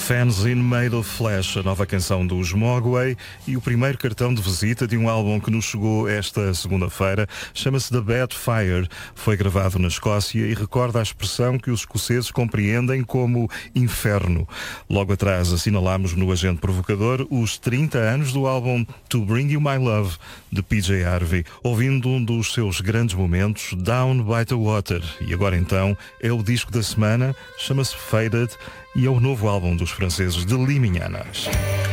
Fanzine Made of Flesh, a nova canção dos Mogwai e o primeiro cartão de visita de um álbum que nos chegou esta segunda-feira. Chama-se The Bad Fire. Foi gravado na Escócia e recorda a expressão que os escoceses compreendem como inferno. Logo atrás assinalámos no Agente Provocador os 30 anos do álbum To Bring You My Love, de PJ Harvey, ouvindo um dos seus grandes momentos, Down by the Water. E agora então é o disco da semana, chama-se Faded e é o novo álbum dos franceses de Limignanas.